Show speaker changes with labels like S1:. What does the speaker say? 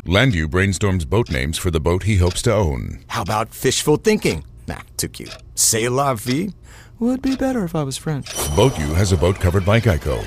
S1: Landu brainstorms boat names for the boat he hopes to own.
S2: How about fishful thinking? Nah, too cute. C'est la vie? Would be better if I was French.
S1: Boat U has a boat covered by Geico.